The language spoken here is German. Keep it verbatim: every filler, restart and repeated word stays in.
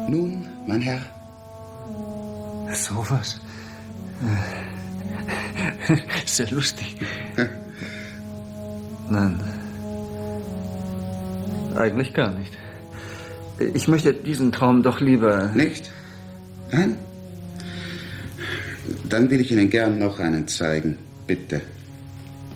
Nun, mein Herr? Sowas? Ist ja lustig. Nein. Eigentlich gar nicht. Ich möchte diesen Traum doch lieber... Nicht? Nein? Dann will ich Ihnen gern noch einen zeigen. Bitte.